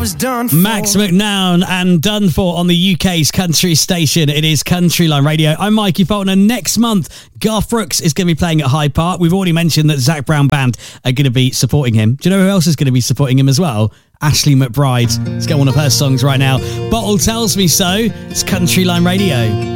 Max McNown and Done For on the UK's country station. It is Countryline Radio. I'm Mikey Fulton, and next month, Garth Brooks is going to be playing at Hyde Park. We've already mentioned that Zac Brown Band are going to be supporting him. Do you know who else is going to be supporting him as well? Ashley McBride. Let's get one of her songs right now. Bottle Tells Me So. It's Countryline Radio.